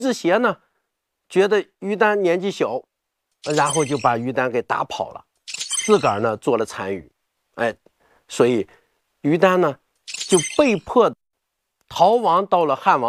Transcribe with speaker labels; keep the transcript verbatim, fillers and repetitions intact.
Speaker 1: 志协呢，觉得于丹年纪小，然后就把于丹给打跑了，自个儿呢做了单于，哎，所以于丹呢就被迫逃亡到了汉王。